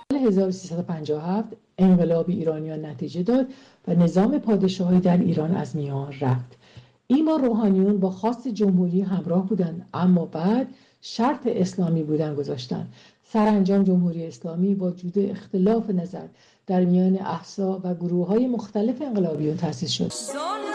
1357 انقلاب ایرانیان نتیجه داد و نظام پادشاهی در ایران از میان رفت. این بار روحانیون با خواست جمهوری همراه بودند، اما بعد شرط اسلامی بودن گذاشتند. سرانجام جمهوری اسلامی با وجود اختلاف نظر در میان احزاب و گروه‌های مختلف انقلابیون تأسیس شد.